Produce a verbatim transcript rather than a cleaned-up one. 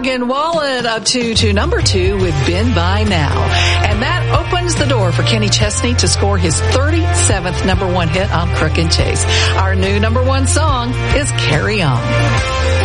Morgan Wallen up to, to number two with Been By Now. And that opens the door for Kenny Chesney to score his thirty-seventh number one hit on Crook and Chase. Our new number one song is Carry On.